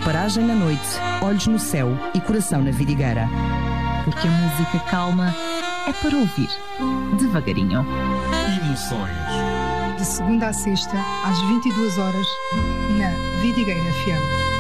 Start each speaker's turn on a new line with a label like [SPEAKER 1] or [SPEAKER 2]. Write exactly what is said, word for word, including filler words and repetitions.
[SPEAKER 1] paragem na noite, olhos no céu e coração na vidigueira.
[SPEAKER 2] Porque a música calma é para ouvir devagarinho.
[SPEAKER 3] Emoções. De segunda a sexta, às vinte e duas horas, na Vidigueira F M.